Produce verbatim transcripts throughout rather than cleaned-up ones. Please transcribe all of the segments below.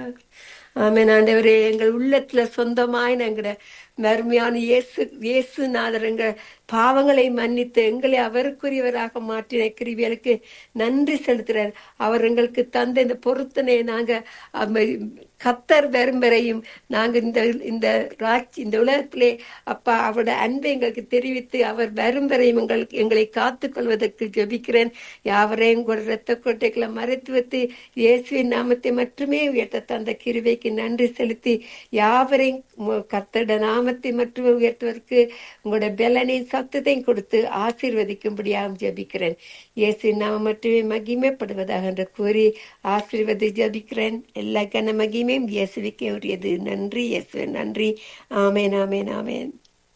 ஆமென் ஆண்டவரே, எங்கள் உள்ளத்துல சொந்தமாய் எங்கட மருமையான இயேசு இயேசுநாதர் எங்கள் பாவங்களை மன்னித்து எங்களை அவருக்குரியவராக மாற்றின கிருபிகளுக்கு நன்றி செலுத்துறார். அவர் எங்களுக்கு தந்த இந்த பொருத்தனை நாங்க அம்ம- கத்தர் வரும் வரையும் நாங்க இந்த இந்த ராட்சி இந்த உலகத்திலே அப்பா அவருடைய அன்பை எங்களுக்கு தெரிவித்து அவர் வரும் வரையும் எங்களுக்கு எங்களை காத்துக் கொள்வதற்கு ஜெபிக்கிறேன். யாவரையும் கூட இரத்த கோட்டைகளை மறைத்து வைத்து இயேசுவின் நாமத்தை மட்டுமே உயர்த்த தந்த கிருபைக்கு நன்றி செலுத்தி யாவரையும் மு- கர்த்தருடைய நாமத்தை மட்டுமே உயர்த்துவதற்கு உங்களுடைய பலனையும் சத்தத்தையும் கொடுத்து ஆசீர்வதிக்கும்படியாக ஜெபிக்கிறேன். இயேசுவின் நாமம் மட்டுமே மகிமைப்படுவதாக என்று கூறி ஆசீர்வதி ஜெபிக்கிறேன். எல்லா கன மகிமையும் இயேசுவுக்கே உரியது. நன்றி இயேசுவே, நன்றி. ஆமேன் ஆமேன் ஆமேன்.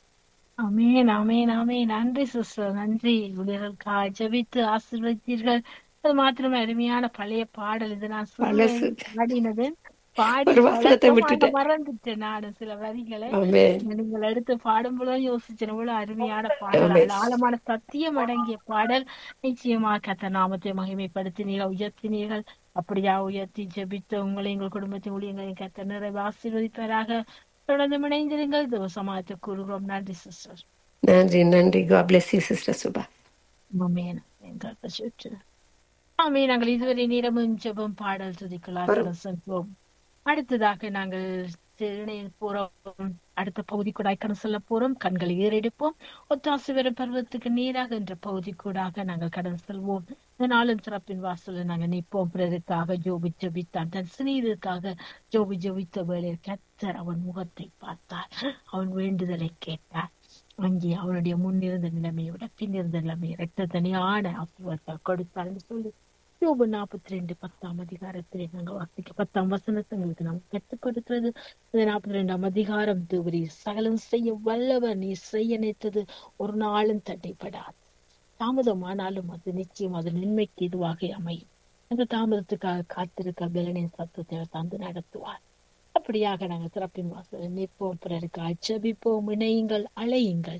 ஆமென் ஆமென் ஆமென். நன்றி சிஸ்டர், நன்றி. உங்களுக்காக ஜெபித்து ஆசீர்வதித்தீர்கள். அது மாத்திரமே அருமையான பழைய பாடல் இது. நான் பழசு சொல்லுவேன் பாடினது பாடி ஒரு வசனத்தை பழக்கம், ஆனா விட்டுட்டேன். மறந்துட்டேன் நான் சில வரிகளை. ஆமேன் நீங்கள் எடுத்து பாடும்போது யோசிச்சேன், இவ்வளவு அருமையான பாடல், ஆமேன் அதுல ஆழமான சத்தியம் அடங்கிய பாடல். நிச்சயமாக கர்த்தர் நாமத்தை மகிமைப்படுத்தினீர்கள், உயர்த்தினீர்கள். அப்படியா உயர்த்தி ஜெபித்த உங்களை எங்கள் குடும்பத்தின் ஊழியங்களை கர்த்தர் நிறைவு ஆசீர்வதிப்பாராக. தொடர்ந்து இணைந்திருங்கள். தேவசமாயத்தை கூறுகிறோம். நன்றி சிஸ்டர். நன்றி நன்றி. God bless you sister Subha. Amen. God bless you too. ஆமென். நாங்கள் இதுவரை நேரமும் ஜெபம் பாடல் துதிக்கலாக சென்றோம். அடுத்ததாக நாங்கள் இணைய போறோம். அடுத்த பகுதி கூடாய்க்கான சொல்ல போறோம். கண்களை ஏறெடுப்போம். ஒத்தாசு வரும் பருவத்துக்கு நேராக என்ற பகுதி கூடாக நாங்கள் கடன் செல்வோம். நாளும் சிறப்பின் வாசல நாங்கள் நிற்போம். பிறருக்காக ஜோபி ஜெபித்தான். தன் சிநேகிதருக்காக ஜோபி ஜெபித்த வேளையில் கர்த்தர் அவன் முகத்தை பார்த்தார். அவன் வேண்டுதலை கேட்டார். அங்கே அவனுடைய முன்னிருந்த நிலைமையை விட பின்னிருந்த நிலைமையை இரட்டத்தனியான ஆசீர்வாதத்தை கொடுத்தார் என்று சொல்லி யோபு நாற்பத்தி ரெண்டு பத்தாம் அதிகாரத்திலே நாங்கள் வாசிக்க பத்தாம் வசனங்களுக்கு நாம் கற்றுக் கொடுக்கிறது. இந்த நாற்பத்தி ரெண்டாம் அதிகாரம் தூவரி சகலம் செய்ய வல்லவர், நீ செய்ய நினைத்தது ஒரு நாளும் தடைப்படாது. தாமதமானாலும் அது நிச்சயம் அது நன்மைக்கு இதுவாக அமையும். அந்த தாமதத்துக்காக காத்திருக்க பலனின் சத்தத்தை தந்து நடத்துவார். அப்படியாக நாங்கள் சிறப்பின் வாசல் நிற்போம். பிறருக்கு அச்சபிப்போம். இணையுங்கள், அழையுங்கள்.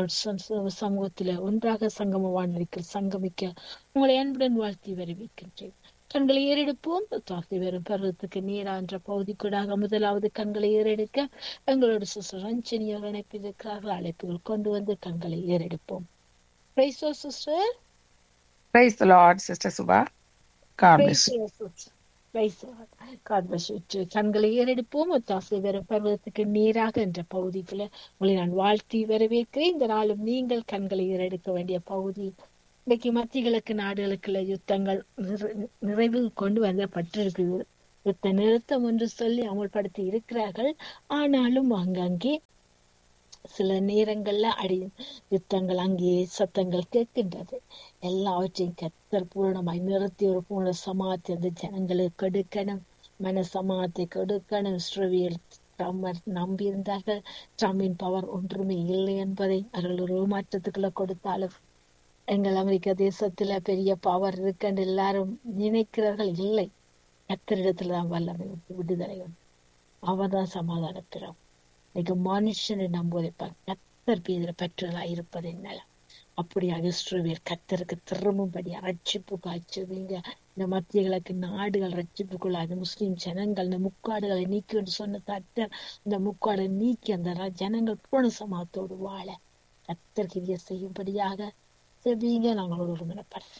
சமூகத்துல ஒன்றாக சங்கம வானொலிக்கு சங்கமிக்க உங்களை அன்புடன் வாழ்த்தி வரவேற்கின்றேன். கண்களை ஏறெடுப்போம். தாசி வரும் பருவத்துக்கு நீரா என்ற பகுதி கூடாக முதலாவது கண்களை ஏறெடுக்க எங்களோட சிஸ்டர் ரஞ்சனியாக இணைப்பில் இருக்கிறார்கள். அழைப்புகள் கொண்டு வந்து கண்களை ஏறெடுப்போம். Praise the sister. Praise the Lord, Sister Subha. God Praise bless you. the sister. Praise the Lord. God bless you too. கண்களை ஏறெடுப்போம். ஒத்தாசை வரும் பருவத்துக்கு நேராக என்ற பகுதிக்குள்ள உங்களை நான் வாழ்த்தி வரவேற்கிறேன். இந்த நாளும் நீங்கள் கண்களை ஏறெடுக்க வேண்டிய பகுதி. இன்னைக்கு மத்திய கிழக்கு நாடுகளுக்குள்ள யுத்தங்கள் நிறைவு கொண்டு வந்தப்பட்டிருக்குது. யுத்த நிறுத்தம் என்று சொல்லி அமல்படுத்தி இருக்கிறார்கள். ஆனாலும் அங்கங்கே சில நேரங்கள்ல அடி யுத்தங்கள் அங்கே சத்தங்கள் கேட்கின்றது. எல்லாவற்றையும் கர்த்தர் பூரணமாய் நிறுத்தி ஒரு பூர்ண சமாதி அந்த ஜனங்களுக்கு கொடுக்கணும். மன சமாதி கொடுக்கணும். இஸ்ரவேல் ட்ரம்பர் நம்பியிருந்தார்கள். ட்ரம்பின் பவர் ஒன்றுமே இல்லை என்பதை அவர்கள் ஒரு மாற்றத்துக்குள்ள கொடுத்தாலும் எங்கள் அமெரிக்க தேசத்துல பெரிய பவர் இருக்குன்னு எல்லாரும் நினைக்கிறார்கள். இல்லை, கர்த்தரிடத்துலதான் வல்லமை விடுதலை. அவர்தான் சமாதானத்திறம். இன்னைக்கு மனுஷனை நம்புவதை கர்த்தர் பேரில பெற்றதா இருப்பது நலம். அப்படியாக இஸ்ரவேல் கர்த்தருக்கு திரும்பும்படி ரட்சிப்பு காய்ச்சுவீங்க. இந்த மத்திய கிழக்கு நாடுகள் ரட்சிப்புக்குள்ளாது. முஸ்லிம் ஜனங்கள் இந்த முக்காடுகளை நீக்கி என்று சொன்ன கர்த்தர் இந்த முக்காடை நீக்கி அந்த ஜனங்கள் பூர்ண சமாதத்தோடு வாழ கர்த்தர் கிரியை செய்யும்படியாக செவீங்க. நாங்களோட ஒரு மனப்படுறோம்.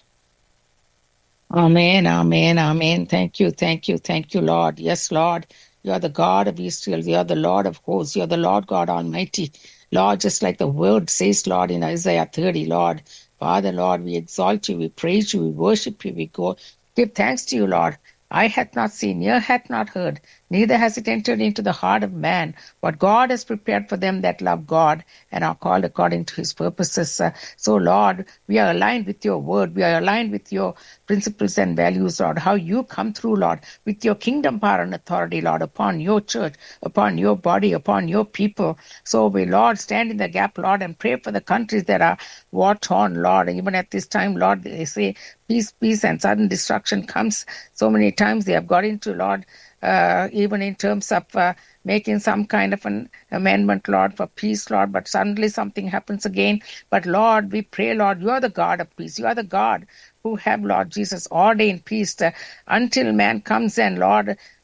Amen, amen, amen. Thank you, thank you, thank you, Lord. Yes, Lord. You are the God of Israel. You are the Lord of hosts. You are the Lord God Almighty. Lord, just like the word says, Lord, in Isaiah thirty, Lord. Father, Lord, we exalt you, we praise you, we worship you, we go give thanks to you, Lord. Eye hath not seen, ear hath not heard, neither has it entered into the heart of man what God has prepared for them that love God and are called according to his purposes. Uh, so, Lord, we are aligned with your word. We are aligned with your principles and values, Lord, how you come through, Lord, with your kingdom power and authority, Lord, upon your church, upon your body, upon your people. So we, Lord, stand in the gap, Lord, and pray for the countries that are war-torn, Lord. Even at this time, Lord, they say peace, peace, and sudden destruction comes. So many times they have got into, Lord, uh, even in terms of uh, making some kind of an amendment, Lord, for peace, Lord, but suddenly something happens again. But Lord, we pray, Lord, you are the God of peace. You are the God who have, Lord Jesus, ordained peace uh, until man comes and, Lord,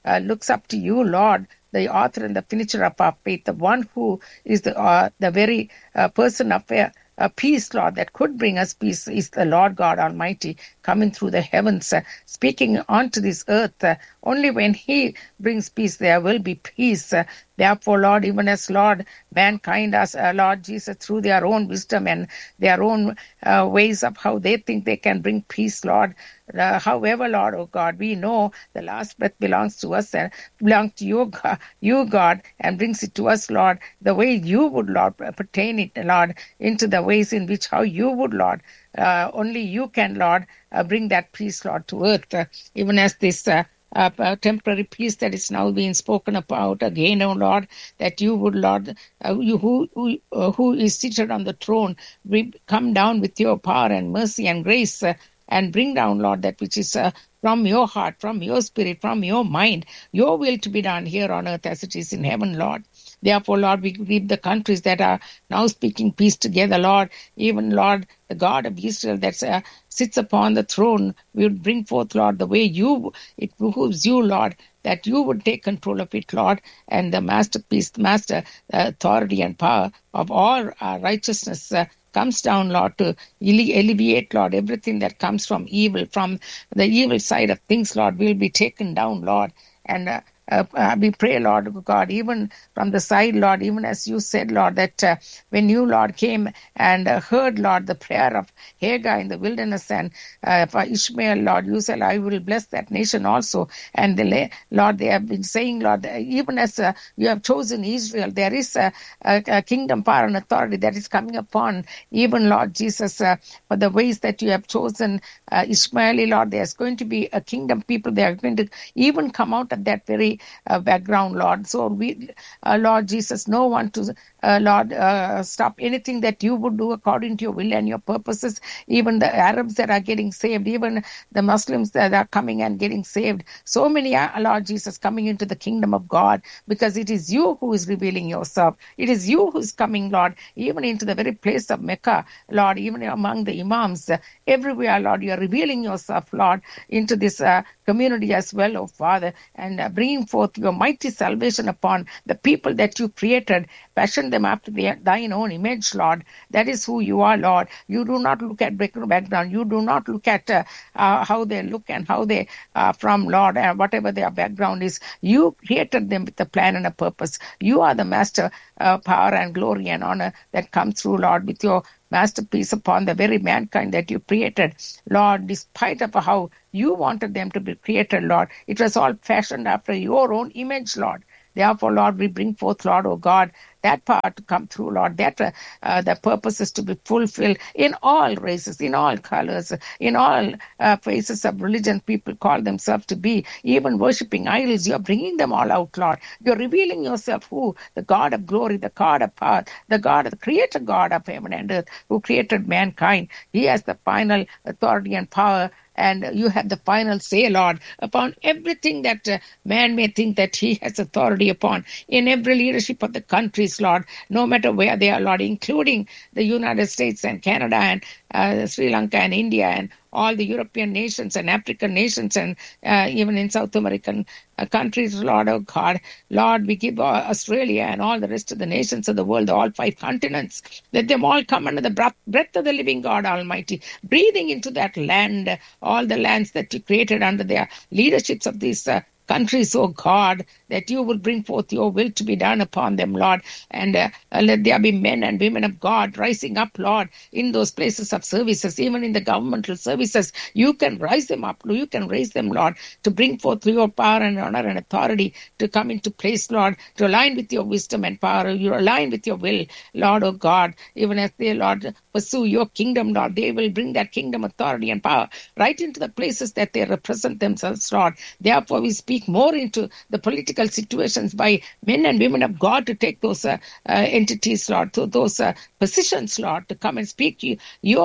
uh, looks up to you, Lord, the author and the finisher of our faith, the one who is the, uh, the very uh, person of uh, uh, peace, Lord, that could bring us peace, is the Lord God Almighty coming through the heavens, uh, speaking onto this earth. Uh, only when he brings peace, there will be peace. Uh, therefore, Lord, even as, Lord, mankind as uh, Lord Jesus, through their own wisdom and their own uh, ways of how they think they can bring peace, Lord, Uh, however, Lord, oh God, we know the last breath belongs to us and belongs to you, God, you, God, and brings it to us, Lord, the way you would, Lord, pertain it, Lord, into the ways in which how you would, Lord. Uh, only you can, Lord, uh, bring that peace, Lord, to earth, uh, even as this uh, uh, uh, temporary peace that is now being spoken about again, oh Lord, that you would, Lord, uh, you who who, uh, who is seated on the throne, we come down with your power and mercy and grace. Uh, and bring down, Lord, that which is uh, from your heart, from your spirit, from your mind, your will to be done here on earth as it is in heaven, Lord. Therefore, Lord, we leave the countries that are now speaking peace together, Lord. Even, Lord, the God of Israel that uh, sits upon the throne, we would bring forth, Lord, the way you, it behooves you, Lord, that you would take control of it, Lord, and the masterpiece, the master uh, authority and power of all our righteousness uh, comes down, Lord, to alleviate, Lord, everything that comes from evil, from the evil side of things, Lord, will be taken down, Lord. And uh, uh, uh, we pray, Lord God, even from the side, Lord, even as you said, Lord, that uh, when you, Lord, came and uh, heard, Lord, the prayer of Hagar in the wilderness and uh, for Ishmael, Lord, you said, I will bless that nation also. And the, Lord, they have been saying, Lord, even as uh, you have chosen Israel, there is a, a, a kingdom, power, and authority that is coming upon even, Lord Jesus, uh, for the ways that you have chosen uh, Ishmaeli, Lord, there's going to be a kingdom people. They are going to even come out of that very uh, background, Lord. So we, uh, Lord Jesus, no one to, uh, Lord, uh, stop anything that you would do according to your will and your purposes. Even the Arabs that are getting saved, even the Muslims that are coming and getting saved. So many are, Lord Jesus, coming into the kingdom of God because it is you who is revealing yourself. It is you who is coming, Lord, even into the very place of Mecca, Lord, even among the imams, uh, everywhere, Lord, you are revealing yourself, Lord, into this uh, community as well, oh Father, and uh, bringing forth your mighty salvation upon the people that you created, fashioned them after their, thine own image, Lord. That is who you are, Lord. You do not look at background. You do not look at uh, uh, how they look and how they are from, Lord, and whatever their background is. You created them with a plan and a purpose. You are the master uh, power and glory and honor that comes through, Lord, with your masterpiece upon the very mankind that you created, Lord, despite of how you wanted them to be created, Lord. It was all fashioned after your own image, Lord. Therefore, Lord, we bring forth, Lord, oh God, that part to come through, Lord, that uh, uh, the purpose is to be fulfilled in all races, in all colors, in all uh, faces of religion people call themselves to be, even worshipping idols. You're bringing them all out, Lord. You're revealing yourself who? The God of glory, the God of power, the God, the creator God of heaven and earth, who created mankind. He has the final authority and power, and you have the final say, Lord, upon everything that uh, man may think that he has authority upon, in every leadership of the countries, Lord, no matter where they are, Lord, including the United States and Canada and uh, Sri Lanka and India and all the European nations and African nations and uh, even in South American uh, countries, Lord, oh God. Lord, we give uh, Australia and all the rest of the nations of the world, all five continents, let them all come under the breath, breath of the living God Almighty, breathing into that land, all the lands that you created under their leaderships of these uh, countries, oh God, that you will bring forth your will to be done upon them, Lord, and uh, uh, let there be men and women of God rising up, Lord, in those places of services, even in the governmental services. You can rise them up, you can raise them, Lord, to bring forth your power and honor and authority to come into place, Lord, to align with your wisdom and power, you align with your will, Lord, oh God, even as they, Lord, pursue your kingdom, Lord, they will bring that kingdom authority and power right into the places that they represent themselves, Lord. Therefore, we speak more into the political situations by men and women of God to take those uh, uh, entities, Lord, to those uh, positions, Lord, to come and speak to you, your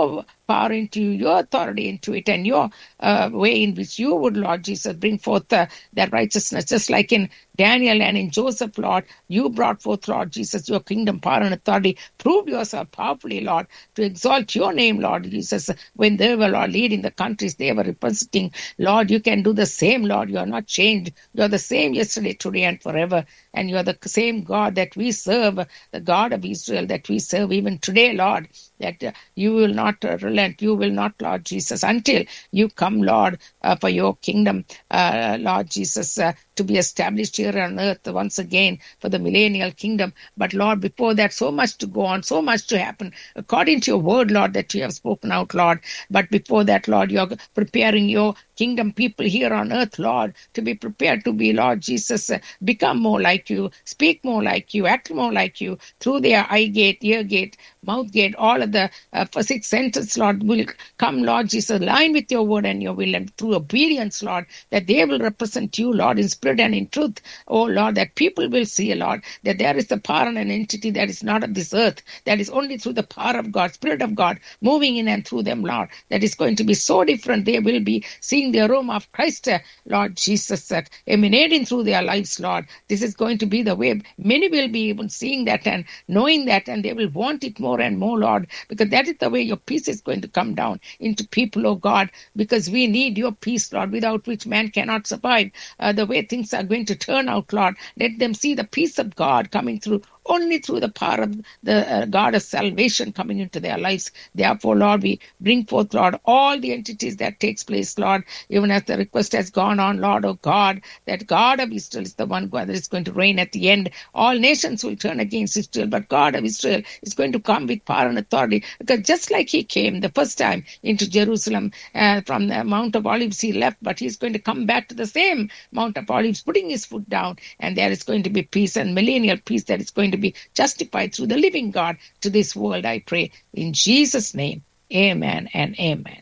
power into you, your authority into it, and your uh, way in which you would, Lord Jesus, bring forth uh, that righteousness, just like in Daniel and in Joseph, Lord, you brought forth, Lord Jesus, your kingdom, power, and authority. Prove yourself powerfully, Lord, to exalt your name, Lord Jesus. When they were, Lord, leading the countries, they were representing, Lord, you can do the same, Lord. You are not changed. You are the same yesterday, today, and forever. And you are the same God that we serve, the God of Israel that we serve even today, Lord, that uh, you will not uh, relent. You will not, Lord Jesus, until you come, Lord, uh, for your kingdom, uh, Lord Jesus, uh, to be established here on earth once again for the millennial kingdom. But Lord, before that, so much to go on, so much to happen according to your word, Lord, that you have spoken out, Lord. But before that, Lord, you're preparing your kingdom people here on earth, Lord, to be prepared to be, Lord Jesus, uh, become more like you, speak more like you, act more like you through their eye gate, ear gate, mouth gate, all of the uh, six senses, Lord, will come, Lord Jesus, align with your word and your will, and through obedience, Lord, that they will represent you, Lord, in spirit and in truth. Oh, Lord, that people will see, Lord, that there is the power and an entity that is not of this earth, that is only through the power of God, Spirit of God, moving in and through them, Lord, that is going to be so different. They will be seeing the aroma of Christ, uh, Lord Jesus, uh, emanating through their lives, Lord. This is going to be the way. Many will be even seeing that and knowing that, and they will want it more and more, Lord, because that is the way your peace is going to come down into people, oh God, because we need your peace, Lord, without which man cannot survive. Uh, the way things are going to turn out, Lord, let them see the peace of God coming through only through the power of the uh, God of salvation coming into their lives. Therefore, Lord, we bring forth, Lord, all the entities that takes place, Lord, even as the request has gone on, Lord, oh God, that God of Israel is the one God that is going to reign at the end. All nations will turn against Israel, but God of Israel is going to come with power and authority, because just like he came the first time into Jerusalem uh, from the Mount of Olives, he left, but he's going to come back to the same Mount of Olives, putting his foot down, and there is going to be peace and millennial peace that is going to be justified through the living God to this world, I pray. In Jesus' name, amen and amen.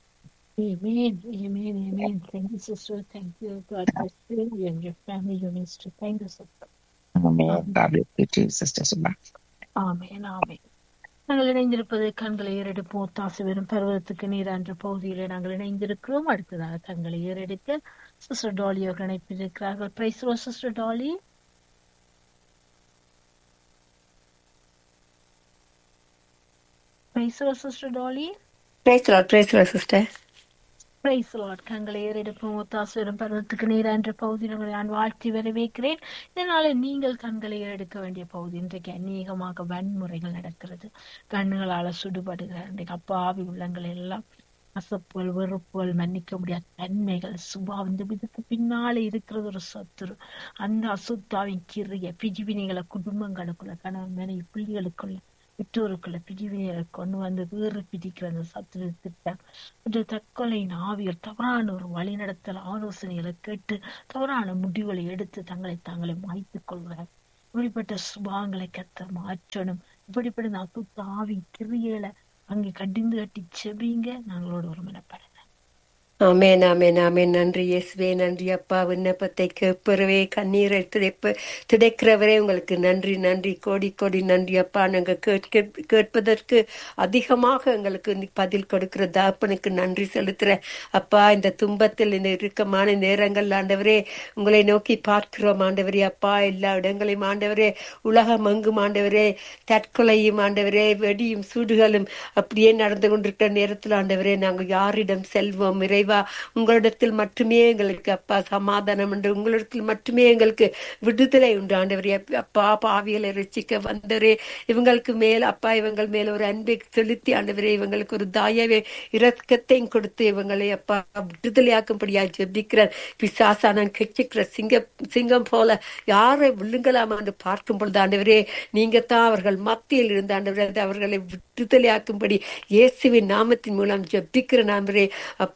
Amen, amen, amen. Thank you, sister. Thank you. God bless you and your family, your ministry. Thank you, sister. Amen. Amen, God bless you too, Sister Subha. amen. Amen. நாங்கள் இணைந்திருப்பது கண்களை ஏறெடுப்போம் தாசு வெறும் பருவத்துக்கு நீரான்ற பகுதியிலே நாங்கள் இணைந்திருக்கிறோம். அடுத்ததாக கண்களை ஏறெடுக்க சிஸ்டர் டாலி அவர்கள் இணைப்பிருக்கிறார்கள். Price low sister tally. Price low sister tally. Praise the Lord, praise the Lord, sister. Price Lord. கண்களை ஏறெடுப்போம் ஒத்தாசுவரம் பருவத்துக்கு நீரான்ற பகுதியில் உங்களை நான் வாழ்த்தி வரவேற்கிறேன். இதனால நீங்கள் கண்களை ஏறெடுக்க வேண்டிய பகுதி. இன்றைக்கு அநேகமாக வன்முறைகள் நடக்கிறது. கண்ணுகளால சுடுபடுகிற இன்றைக்கு அப்பாவி உள்ளங்கள் எல்லாம் அசப்புகள், வெறுப்புகள், மன்னிக்க முடியாத தன்மைகள், சுபா இந்த விதத்துக்கு பின்னாலே இருக்கிறது ஒரு சத்துரு. அந்த அசுத்தாவின் கிரிய பிரிவினைகளை குடும்பங்களுக்குள்ள, கணவன் மனைவி பிள்ளைகளுக்குள்ள, பெற்றோருக்குள்ள பிரிவினைகளை கொண்டு வந்து வேறு பிடிக்கிற அந்த சத்துரு திட்டம், இந்த தற்கொலையின் ஆவியர் தவறான ஒரு வழிநடத்தல் ஆலோசனைகளை கேட்டு தவறான முடிவுகளை எடுத்து தங்களை தாங்களை மாய்த்துக் கொள்கிறார். இப்படிப்பட்ட சுபாங்களை கத்த மாற்றணும். இப்படிப்பட்ட இந்த அசுத்த ஆவின் கிரியைகளை அங்கே கடிந்து கட்டி செபிங்க. நாங்களோட ஒரு மனப்பட ஆமென் ஆமென் ஆமென். நன்றி இயேசுவே, நன்றி அப்பா. விண்ணப்பத்தை கேட்பறவே, கண்ணீரை துடைப்ப துடைக்கிறவரே உங்களுக்கு நன்றி நன்றி கோடி கோடி நன்றி அப்பா. நாங்கள் கேட்க கேட்பதற்கு அதிகமாக எங்களுக்கு பதில் கொடுக்கிற தாப்பனுக்கு நன்றி செலுத்துறேன் அப்பா. இந்த துன்பத்தில் இந்த இறுக்கமான நேரங்கள் ஆண்டவரே உங்களை நோக்கி பார்க்கிறோம் ஆண்டவரே அப்பா. எல்லா இடங்களையும் ஆண்டவரே, உலகம் எங்கும் ஆண்டவரே தற்கொலையும் ஆண்டவரே வெடியும் சூடுகளும் அப்படியே நடந்து கொண்டிருக்கிற நேரத்தில் ஆண்டவரே நாங்கள் யாரிடம் செல்வோம்? இறைவா, உங்களிடத்தில் மட்டுமே எங்களுக்கு அப்பா சமாதானம் உண்டு, உங்களிடத்தில் மட்டுமே எங்களுக்கு விடுதலை உண்டு ஆண்டவரே அப்பா. பாவிகளை ரட்சிக்க வந்தவரே, இவங்களுக்கு மேல் அப்பா இவங்கள் மேல ஒரு அன்பை செலுத்தி ஆண்டவரே இவங்களுக்கு ஒரு தாயவே இரக்கத்தையும் கொடுத்து இவங்களை அப்பா விடுதலையாக்கும்படியா ஜெபிக்கிறார். பிசாசான கெச்சிக்கிற சிங்க சிங்கம் போல யாரை விழுங்கலாம் என்று பார்க்கும் பொழுது ஆண்டவரே நீங்க தான் அவர்கள் மத்தியில் இருந்த ஆண்டவரே அவர்களை விடுதலையாக்கும்படி இயேசுவின் நாமத்தின் மூலம் ஜெபிக்கிற ஆண்டவரே அப்பா. உங்களுடைய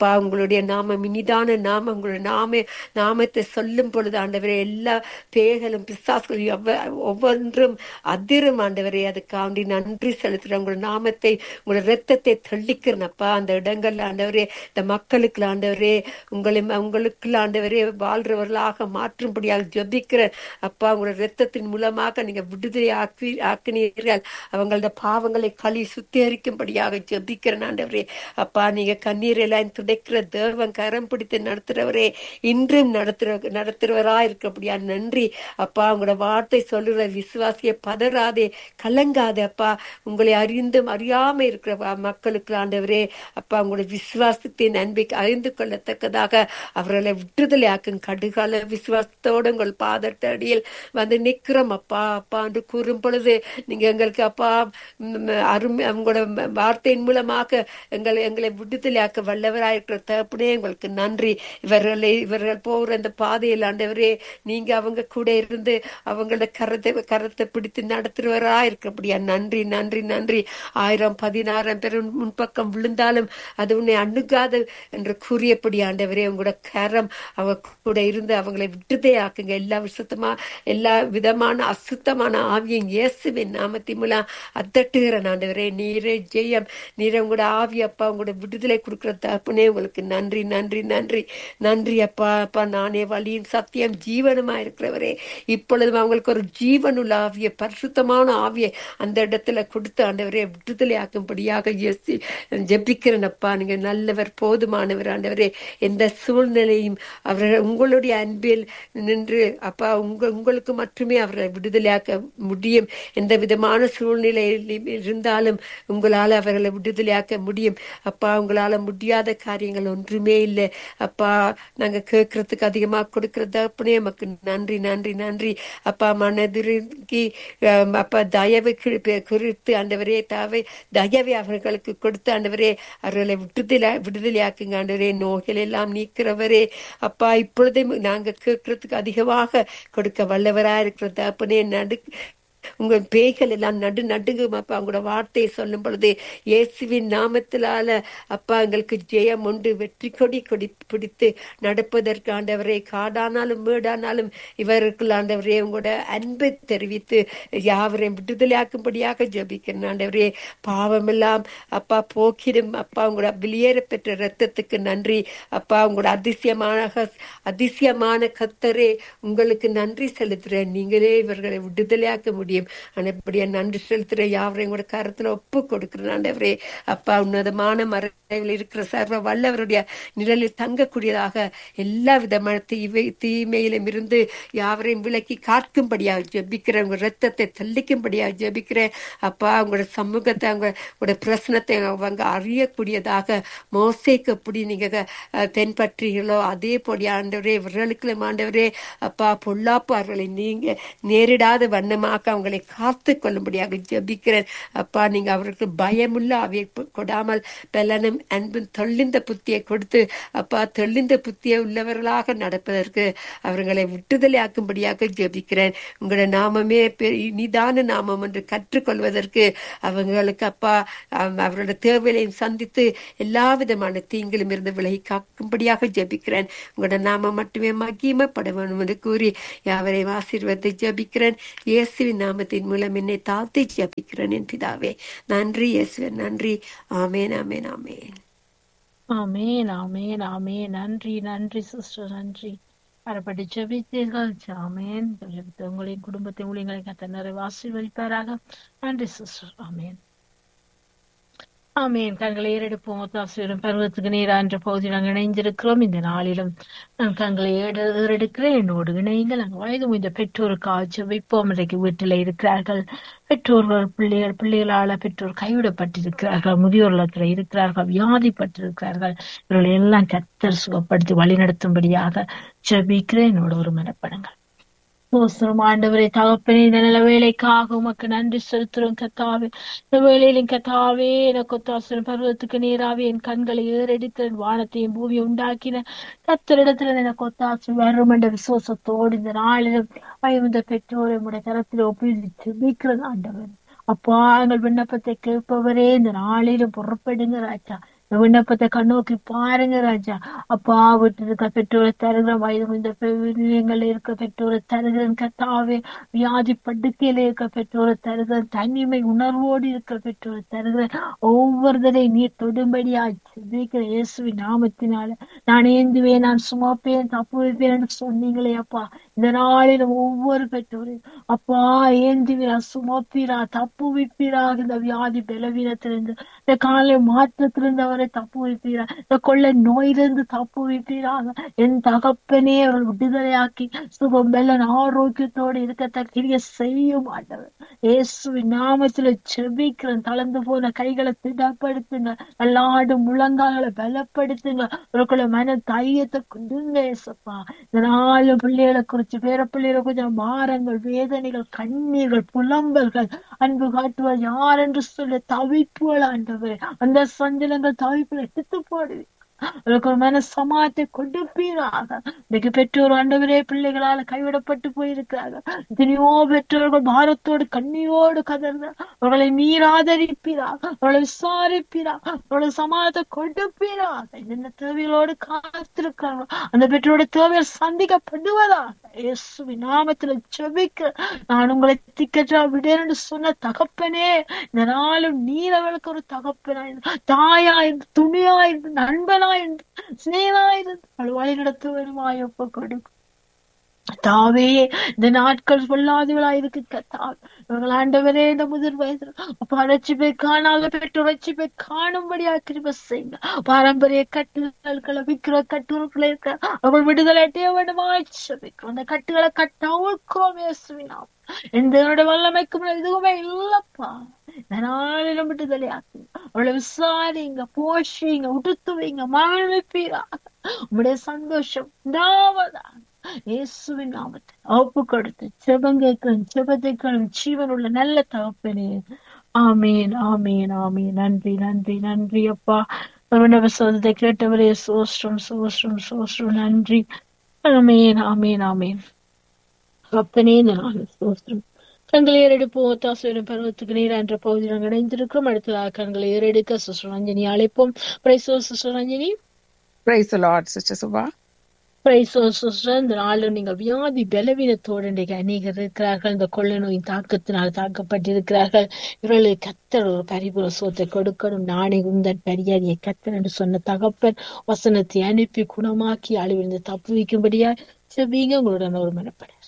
உங்களுடைய நாமம் இனிதான நாமம். உங்களுடைய நாம நாமத்தை சொல்லும் பொழுது ஆண்டவரே எல்லா பேய்களும் பிசாசுகளும் எவ்வ- ஒவ்வொன்றும் அதிரும் ஆண்டவரே. அதுக்காண்டி நன்றி செலுத்துறேன். உங்களுடைய நாமத்தை உங்களுடைய ரத்தத்தை தெளிக்கிறனப்பா அந்த இடங்கள்ல ஆண்டவரே. இந்த மக்களுக்கு ஆண்டவரே உங்களை உங்களுக்கு ஆண்டவரே வாழ்றவர்களாக மாற்றும்படியாக ஜெபிக்கிறேன் அப்பா. உங்களுடைய ரத்தத்தின் மூலமாக நீங்க விடுதலை ஆக்கி ஆக்கினீர்கள். அவங்களோட பாவங்களை களி சுத்திகரிக்கும்படியாக ஜெபிக்கிறேன் ஆண்டவரே. அப்பா நீங்க கண்ணீர் எல்லாம் துடைக்கிற தேவன், கரம் பிடித்து நடத்துறவரே, இன்றும் நடத்துற நடத்துறவரா இருக்கப்படியா நன்றி அப்பா. உங்களோட வார்த்தை சொல்லுற விசுவாசிய பதறாதே, கலங்காதே அப்பா. உங்களை அறிந்தும் அறியாம இருக்கிற வ- மக்களுக்கு ஆண்டவரே அப்பா உங்களுடைய விசுவாசத்தின் அன்பை அறிந்து கொள்ளத்தக்கதாக அவர்களை விடுதலை ஆக்கும். கடுகால விசுவாசத்தோடு உங்கள் பாதத்தடியில் வந்து நிக்கிறோம் அப்பா. அப்பா என்று கூறும் பொழுது நீங்க எங்களுக்கு அப்பா ம், அருமை உங்களோட வார்த்தையின் மூலமாக எங்களை எங்களை விடுதலையாக்க வல்லவராயிருக்கிற தகப்பனே உங்களுக்கு நன்றி. இவர்களை இவர்கள் போகிற அந்த பாதையில் ஆண்டவரே நீங்க அவங்க கூட இருந்து அவங்களோட கரத்தை கரத்தை பிடித்து நடத்துறவரா இருக்கப்படியா நன்றி நன்றி நன்றி. ஆயிரம் பதினாயிரம் பேர் உன் முன்பக்கம் விழுந்தாலும் அது உன்னை அணுகாது என்று கூறியபடி ஆண்டவரே உங்களோட கரம் அவ கூட இருந்து அவங்களை விடுதலையாக்குங்க. எல்லா விஷயத்தமா எல்லா விதமான அசுத்தமான ஆவியும் இயேசுவின் நாமத்தின் மூலம் அத்தட்டுகிற ஆண்டவரே. நீரே ஜெயம், நீரை உங்களோட ஆவி அப்பா உங்களோட விடுதலை கொடுக்கிற தகப்பனே உங்களுக்கு நன்றி நன்றி நன்றி நன்றி அப்பா. அப்பா நானே வழியின் சத்தியம் ஜீவனுமா இருக்கிறவரே, இப்பொழுதும் அவங்களுக்கு ஒரு ஜீவனுள்ள ஆவியை, பரிசுத்தமான ஆவியை அந்த இடத்துல கொடுத்து ஆண்டவரே விடுதலை ஆக்கும்படியாக இயேசு ஜெபிக்கிறேன் அப்பா. நீங்க நல்லவர், போதுமானவர் ஆண்டவரே. எந்த சூழ்நிலையும் அவர்கள் உங்களுடைய அன்பில் நின்று அப்பா உங்க உங்களுக்கு மட்டுமே அவரை விடுதலையாக்க முடியும். எந்த விதமான சூழ்நிலையில் இருந்தாலும் உங்களால அவர்களை விடுதலையாக்க முடியும் அப்பா. உங்களால முடியாத காரியங்கள் ஒன்றுமே இல்லை அப்பா. நாங்க கேட்கறதுக்கு அதிகமா கொடுக்கறது அப்படியே நமக்கு நன்றி நன்றி நன்றி அப்பா. மனதிருக்கி அஹ், அப்பா தயவு கி- குறித்து ஆண்டவரே தாவை தயவை அவர்களுக்கு கொடுத்து ஆண்டவரே அவர்களை விடுதலை விடுதலையாக்குங்க ஆண்டவரே. நோய்கள் எல்லாம் நீக்கிறவரே அப்பா. இப்பொழுதே நாங்க கேட்கறதுக்கு அதிகமாக கொடுக்க வல்லவரா இருக்கிறது அப்பனே. நடு உங்கள் பேய்கள் எல்லாம் நடு நடுங்கும் அப்பா. உங்களோட வார்த்தையை சொல்லும் பொழுது இயேசுவின் நாமத்திலால அப்பா எங்களுக்கு ஜெயம் உண்டு. வெற்றி கொடி கொடி பிடித்து நடப்பதற்கு ஆண்டவரே காடானாலும் மேடானாலும் இவருக்கு ஆண்டவரே உங்களோட அன்பை தெரிவித்து யாவரையும் விடுதலையாக்கும்படியாக ஜெபிக்கிறேன் ஆண்டவரே. பாவமெல்லாம் அப்பா போக்கிடும் அப்பா. உங்களோட வெளியேற பெற்ற ரத்தத்துக்கு நன்றி அப்பா. உங்களோட அதிசயமான அதிசயமான கத்தரே உங்களுக்கு நன்றி செலுத்துறேன். நீங்களே இவர்களை விடுதலையாக்க முடியும். அப்படியே நன்றி செலுத்துற யாவரையும் கூட கருத்துல ஒப்பு கொடுக்கிறேன் ஆண்டவரே அப்பா. உன்னதமான மறைவில் இருக்கிற சர்வ வல்லவருடைய நிழலில் தங்கக்கூடியதாக எல்லா விதமான தீவை தீமையிலும் இருந்து யாவரையும் விலக்கி காக்கும்படியாக ஜெபிக்கிறேன். உங்க ரத்தத்தை தள்ளிக்கும்படியாக ஜெபிக்கிறேன் அப்பா. உங்களோட சமூகத்தை உங்களோட பிரசனத்தை அவங்க அறியக்கூடியதாக மோசேக்கு எப்படி நீங்க அஹ், தென்பற்றீங்களோ அதே போடி ஆண்டவரே இவர்களுக்கு ஆண்டவரே அப்பா பொல்லாப்பார்களை நீங்க நேரிடாத வண்ணமாக அவங்களை காத்து கொள்ளும்படியாக ஜெபிக்கிறேன் அப்பா. நீங்க அவருக்கு பயமுள்ள ஆவியை கொடாமல் பலனும் அன்பும் தெளிந்த புத்தியை கொடுத்து அப்பா தெளிந்த புத்தியை உள்ளவர்களாக நடப்பதற்கு அவர்களை விட்டுதலை ஆக்கும்படியாக ஜெபிக்கிறேன். உங்களோட நாமமே நிதான நாமம் என்று கற்றுக்கொள்வதற்கு அவங்களுக்கு அப்பா அவ- அவரோட தேவையையும் சந்தித்து எல்லா விதமான தீங்கிலும் இருந்து விலகி காக்கும்படியாக ஜெபிக்கிறேன். உங்களோட நாமம் மட்டுமே மகிமைப்பட வேண்டும் என்று கூறி யாவரையும் ஆசீர்வாதத்தை ஜெபிக்கிறேன். இயேசுவின் நாமத்தின் மூலம் என்னை தாழ்த்தி ஜெபிக்கிறேன் என் பிதாவே. நன்றி இயேசுவே நன்றி. ஆமேன் ஆமேன் ஆமேன். ஆமேன் ஆமேன் ஆமேன். நன்றி நன்றி சிஸ்டர், நன்றி. அறப்பட்டு ஜெபித்தீர்கள். ஆமேன். ஜெபித்த உங்களின் குடும்பத்தை ஊழியங்களை கத்த நிறைவு ஆசீர்வதிப்பாராக. நன்றி சிஸ்டர். ஆமேன் ஆமேன். கண்களை ஏறெடுப்போம். ஒத்தாசிரியரும் பருவத்துக்கு நேரா என்ற பகுதியில் நாங்கள் இணைந்திருக்கிறோம். இந்த நாளிலும் நான் கண்களை ஏற ஏறெடுக்கிறேன். என்னோடு இணையுங்கள். நாங்கள் வயது இந்த பெற்றோருக்காக ஜெபிப்போம். இன்றைக்கு வீட்டில் இருக்கிறார்கள் பெற்றோர்கள், பிள்ளைகள், பிள்ளைகளால பெற்றோர் கைவிடப்பட்டிருக்கிறார்கள், முதியோர்லத்தில் இருக்கிறார்கள், வியாதிப்பட்டிருக்கிறார்கள். இவர்களை எல்லாம் கத்தர் சுகப்படுத்தி வழிநடத்தும்படியாக ஜெபிக்கிறேன். என்னோட ஒரு மனப்படுங்கள். சோஸ்திரம் ஆண்டவரே தகப்பனே, இந்த நல்ல வேலைக்காக உமக்கு நன்றி செலுத்துறோம் கத்தாவே. இந்த வேலையிலும் கத்தாவே எனக்கு ஒத்தாசனம் பருவத்துக்கு நேராவே என் கண்களை ஏறெடுத்து வானத்தையும் பூமியை உண்டாக்கின கத்தரிடத்துல எனக்கு ஒத்தாசம் வரும் என்ற விசுவாசத்தோடு இந்த நாளிலும் ஐந்து பெற்றோரை உடைய தரத்தில் ஒப்பிச்சு மீக்கிறது ஆண்டவர். அப்பா எங்கள் விண்ணப்பத்தை கேட்பவரே இந்த நாளிலும் பொறுப்படுங்க ராஜா. விண்ணப்பத்தை கண்ணோக்கி பாருங்க ராஜா. அப்பா விட்டு இருக்க பெற்றோரை தருகிற வயது இந்த பிள்ளைங்கள் இருக்க பெற்றோரை தருகிறேன் கத்தாவே. வியாதி படுக்கையில இருக்க பெற்றோரை தருகிறேன். தனிமை உணர்வோடு இருக்க பெற்றோரை தருகிறேன். ஒவ்வொருத்தரை நீர் தொடும்படியாய் ஜெபிக்கிற இயேசுவின் நாமத்தினால நான் ஏந்துவேன், நான் சுமப்பேன், தப்பு வைப்பேன் என்று சொன்னீங்களே அப்பா. இந்த நாளில் ஒவ்வொரு பெற்றோரையும் அப்பா ஏந்துவீரா, சுமப்பீரா, தப்பு வைப்பீரா. இந்த வியாதி பலவீனத்திலிருந்து, இந்த காலை மாற்றத்திலிருந்து அவரை தப்பு வைப்பீரா. இந்த கொள்ளை நோயிலிருந்து தப்பு வைப்பீராக. என் தகப்பனே அவர்கள் விடுதலையாக்கி சுகம் பெல்லன் ஆரோக்கியத்தோடு இருக்கத்தக்க செய்ய மாட்டவர் இயேசுவின் நாமத்துல செபிக்கிறேன். தளர்ந்து போன கைகளை திடப்படுத்துங்க, எல்லாடும் முழங்கால்களை பலப்படுத்துங்க, அவர்களை மன தைரியத்தை கொடுங்க ஏசப்பா. இந்த நாலு பிள்ளைகளை குறிச்சு, பேர பிள்ளைகளை குறிச்ச பாரங்கள், வேதனைகள், கண்ணீர்கள், புலம்பல்கள், அன்பு காட்டுவது யார் என்று சொல்ல தவிப்புகள் ஆண்டவரே, அந்த சஞ்சலங்கள் தவிப்புகளை எடுத்து போடுவீங்க. அவருக்கு ஒரு மன சமாத்தை கொடுப்பீராக. இன்னைக்கு பெற்றோர் ஆண்டவரே பிள்ளைகளால கைவிடப்பட்டு போயிருக்கிறார்கள். எத்தனையோ பெற்றோர்கள் பாரத்தோடு கண்ணியோடு கதர்ந்த அவர்களை நீர் ஆதரிப்பீராக, அவர்களை விசாரிப்பீராக, அவர்களை சமாதத்தை கொடுப்பீராக. என்ன தேவைகளோடு காத்திருக்கிறார்கள் அந்த பெற்றோருடைய தேவைகள் சந்திக்கப்படுவதாக இயேசுவின் நாமத்துல ஜெபிக்க நான் உங்களை திக்கற்றா விடேன் என்று சொன்ன தகப்பனே, இந்த நாளும் நீர் அவளுக்கு ஒரு தகப்பனாயிருந்து, தாயாயிருந்து, துணியாயிருந்து, நண்பனாயிருந்து, சிநேகனாயிருந்து அவள் வழி நடத்த வருமாய் ஒப்பு கொடுக்கும் தாவே. இந்த நாட்கள் சொல்லாதவளா இருக்கு கத்தாவே. இவர்கள் ஆண்டவரே இந்த முதிர் வயசுல அப்ப ரட்சிப்பை காணாத பெற்றோர் ரட்சிப்பை காணும்படியா கிருபை செய்யுங்க. பாரம்பரிய கட்டுகளை விக்கிற கட்டுரைகளை இருக்க அவர்கள் விடுதலை அடைய வேண்டுமாய் ஜெபிக்கிறோம். அந்த கட்டுகளை கட்டவுக்கிறோம் இயேசுவின் எந்த வல்லமைக்கும் எதுவுமே இல்லப்பா. நாளிலும் விடுதலையாக்கு அவளை விசாரிங்க, போஷிங்க, உடுத்துவீங்க, மகிழ்விப்பீராக. உங்களுடைய சந்தோஷம் உண்டாவதா இயேசுவின் நாமத்தை ஒப்பு கொடுத்து செபங்கேற்கும் செபத்தைக்களும் ஜீவன் உள்ள நல்ல தகப்பனே. ஆமேன், ஆமேன், ஆமேன். நன்றி, நன்றி, நன்றி அப்பா. சோதத்தை கேட்டவரே சோஸ்ரம், சோஸ்ரம், சோஸ்ரம். நன்றி. ஆமேன், ஆமேன், ஆமேன். அப்பனே இந்த நாள் சோஸ்ரம். கண்களை ஏறெடுப்போம். தாசுவரம் பருவத்துக்கு நீர் என்ற பகுதியில் நாங்கள் இணைந்திருக்கிறோம். அடுத்ததாக கண்களை ஏறெடுக்க சிஸ்டர் ரஞ்சனி அழைப்போம். பிரைசோ sister Ranjani. Praise the Lord, Sister Subha. இந்த நாளில் நீங்கள் வியாதி பலவீனத்தோடு இன்றைக்கு அநேகர் இருக்கிறார்கள். இந்த கொள்ளை நோயின் தாக்கத்தினால் தாக்கப்பட்டிருக்கிறார்கள். இவர்களுக்கு கத்தர் ஒரு பரிபூர சோத்தை கொடுக்கணும். நானே உந்தன் பரியாரியை கத்தர் என்று சொன்ன தகப்பன் வசனத்தை அனுப்பி குணமாக்கி அழிவிருந்து தப்பு வைக்கும்படியா செவிங்க உங்களுடன் ஒரு மனப்படுறேன்.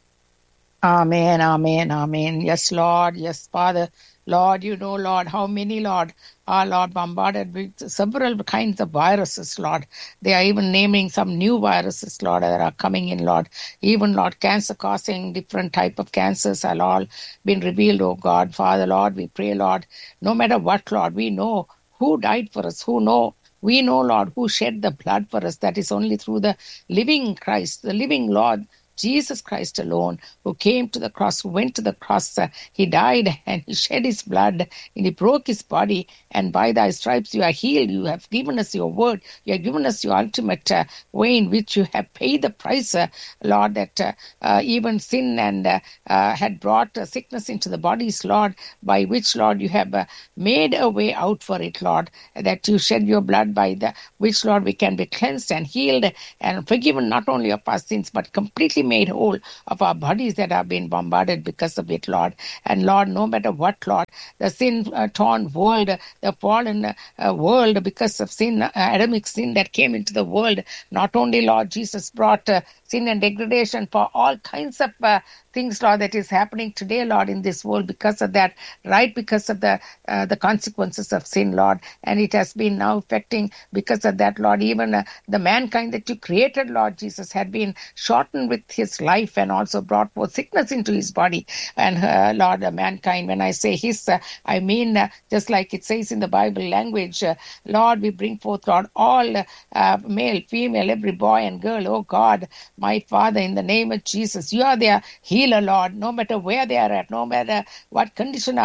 Amen, amen, amen. Yes, Lord. Yes, Father. Lord, you know, Lord, how many, Lord, are, Lord, bombarded with several kinds of viruses, Lord. They are even naming some new viruses, Lord, that are coming in, Lord. Even, Lord, cancer-causing different type of cancers are all been revealed, oh God. Father, Lord, we pray, Lord, no matter what, Lord, we know who died for us, who know. We know, Lord, who shed the blood for us. That is only through the living Christ, the living Lord, Jesus Christ alone, who came to the cross, who went to the cross. Uh, he died and he shed his blood and he broke his body. And by thy stripes you are healed. You have given us your word. You have given us your ultimate uh, way in which you have paid the price, uh, Lord, that uh, uh, even sin and uh, uh, had brought uh, sickness into the bodies, Lord, by which, Lord, you have uh, made a way out for it, Lord, that you shed your blood by the which, Lord, we can be cleansed and healed and forgiven not only of our sins, but completely made whole of our bodies that have been bombarded because of it, Lord. And Lord, no matter what, Lord, the sin-torn world, the fallen uh, world because of sin, uh, Adamic sin that came into the world, not only, Lord Jesus, brought uh, sin and degradation for all kinds of uh, things, Lord, that is happening today, Lord, in this world because of that, right, because of the uh, the consequences of sin, Lord. And it has been now affecting because of that, Lord, even uh, the mankind that you created, Lord Jesus, had been shortened with his life and also brought forth sickness into his body. And uh, Lord, uh, mankind, when I say his, uh, I mean, uh, just like it says in the Bible language, uh, Lord, we bring forth, Lord, all uh, male, female, every boy and girl, oh God, my Father, in the name of Jesus, you are their healer, Lord, no matter where they are at, no matter what condition of uh,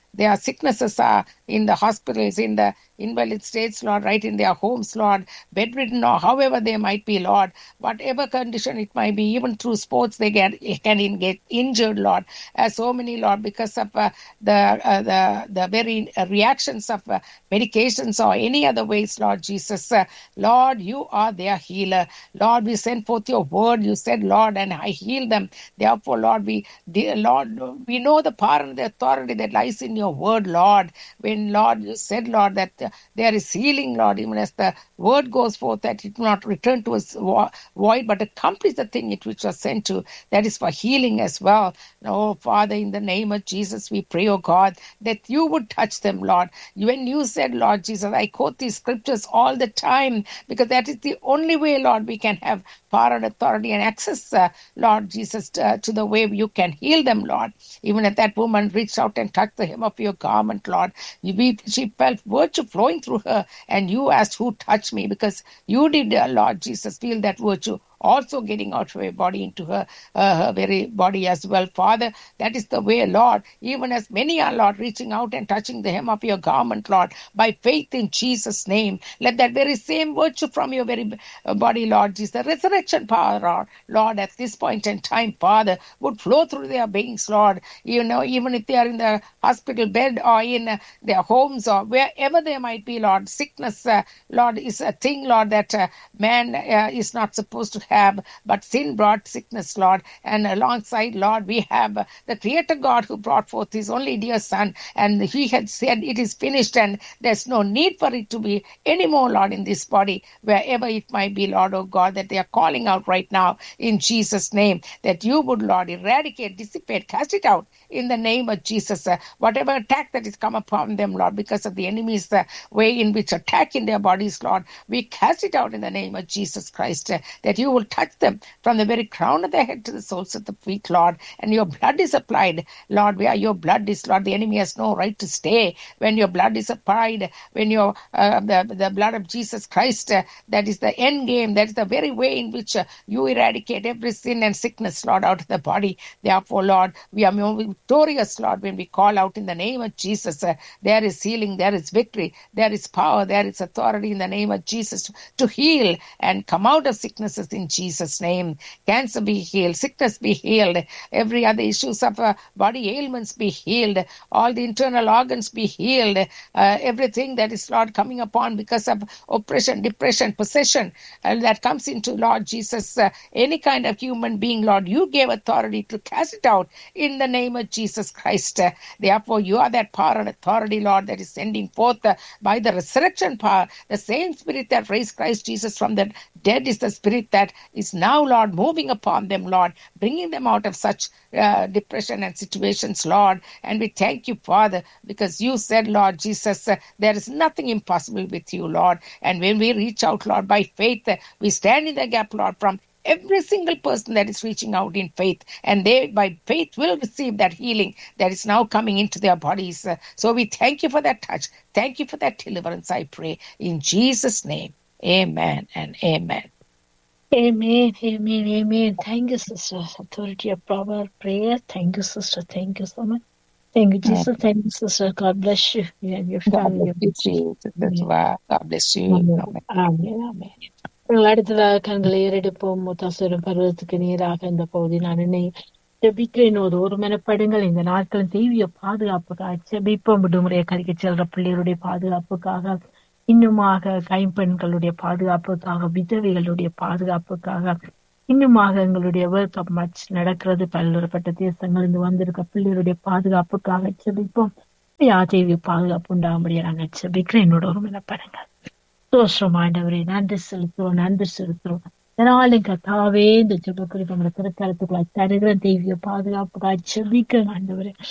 There are sicknesses uh, in the hospitals, in the invalid states, Lord, right in their homes, Lord, bedridden or however they might be, Lord, whatever condition it might be, even through sports they get can get injured, Lord, as so many, Lord, because of uh, the uh, the the very uh, reactions of uh, medications or any other ways, Lord Jesus. Uh, Lord, you are their healer. Lord, we send forth your word. You said, Lord, and I heal them. Therefore, Lord, we, dear Lord, we know the power and the authority that lies in your word, Lord. When, Lord, you said, Lord, that uh, there is healing, Lord, even as the word goes forth, that it will not return to us vo- void, but accomplish the thing it which was sent to. That is for healing as well. Oh, Father, in the name of Jesus, we pray, oh God, that you would touch them, Lord. When you said, Lord Jesus, I quote these scriptures all the time because that is the only way, Lord, we can have power and authority and access, uh, Lord Jesus, uh, to the way you can heal them, Lord. Even if that woman reached out and touched the hem of your garment, Lord, you, we, she felt virtue flowing through her, and you asked, who touched me? Because you did, uh, Lord Jesus, feel that virtue also getting out of her body into her, uh, her very body as well. Father, that is the way, Lord, even as many are, Lord, reaching out and touching the hem of your garment, Lord, by faith in Jesus' name. Let that very same virtue from your very body, Lord Jesus, the resurrection power, Lord, Lord, at this point in time, Father, would flow through their beings, Lord, you know, even if they are in the hospital bed or in uh, their homes or wherever they might be, Lord. Sickness, uh, Lord, is a thing, Lord, that uh, man uh, is not supposed to have, but sin brought sickness, Lord. And alongside, Lord, we have uh, the Creator God who brought forth his only dear Son, and he had said it is finished, and there's no need for it to be anymore, Lord, in this body, wherever it might be, Lord, oh God, that they are calling out right now in Jesus' name, that you would, Lord, eradicate, dissipate, cast it out in the name of Jesus. Uh, whatever attack that is come upon them, Lord, because of the enemy's uh, way in which attack in their bodies, Lord, we cast it out in the name of Jesus Christ, uh, that you will touch them from the very crown of their head to the soles of the feet, Lord, and your blood is applied, Lord, where your blood is, Lord, the enemy has no right to stay. When your blood is applied, when your uh, the, the blood of Jesus Christ, uh, that is the end game, that is the very way in which uh, you eradicate every sin and sickness, Lord, out of the body. Therefore, Lord, we are more victorious, Lord, when we call out in the name of Jesus. Uh, there is healing, there is victory, there is power, there is authority in the name of Jesus to, to heal and come out of sicknesses in Jesus' name. Cancer be healed, sickness be healed, every other issues of uh, body ailments be healed, all the internal organs be healed, uh, everything that is, Lord, coming upon because of oppression, depression, possession, uh, that comes into, Lord Jesus, uh, any kind of human being, Lord, you gave authority to cast it out in the name of Jesus Christ. Uh, therefore, you are that power and authority, Lord, that is sending forth uh, by the resurrection power. The same spirit that raised Christ Jesus from the dead is the spirit that is now, Lord, moving upon them, Lord, bringing them out of such uh, depression and situations, Lord. And we thank you, Father, because you said, Lord Jesus, uh, there is nothing impossible with you, Lord. And when we reach out, Lord, by faith, uh, we stand in the gap, Lord, from every single person that is reaching out in faith, and they by faith will receive that healing that is now coming into their bodies. Uh, so we thank you for that touch. Thank you for that deliverance, I pray. In Jesus' name, amen and amen. Amen, amen, amen. Thank you, sister. Authority of power, prayer. Thank you, sister. Thank you so much. Thank you, Jesus. Thank you, sister. God bless you. You and your God family. bless you, Sister Tuva. God bless you. Amen. Amen. Amen. Amen. நாங்கள் அடுத்ததாக கண்களை ஏறெடுப்போம். முத்தாசுரம் பருவத்துக்கு நேராக இந்த பகுதி நான் என்னை ஜெபிக்கிறேனோடு ஒரு மனப்படுங்கள். இந்த நாட்களின் தெய்வீக பாதுகாப்புக்காக ஜெபிப்போம். விடுமுறையை கழிக்க செல்ற பிள்ளைகளுடைய பாதுகாப்புக்காக, இன்னுமாக கைம்பெண்களுடைய பாதுகாப்புக்காக, விதவைகளுடைய பாதுகாப்புக்காக, இன்னுமாக எங்களுடைய வேர்ல்ட் கப் மேட்ச் நடக்கிறது பல்வேறுபட்ட தேசங்களிலிருந்து வந்திருக்க பிள்ளைகளுடைய பாதுகாப்புக்காக ஜெபிப்போம். யாதேவி பாதுகாப்பு உண்டாகும்படியா நாங்கள் ஜெபிக்கிறேன். என்னோட ஒரு மனப்படுங்கள். தோஷம் ஆண்டவரே, நன்றி செலுத்துறோம், நன்றி செலுத்துறோம். இதனாலும் கத்தாவே இந்த ஜெப குறிப்பு நம்மளை திருக்கரத்துக்குள்ள தருகிற தெய்வீக பாதுகாப்புக்காக ஜெபிக்கிறேன் ஆண்டவரே.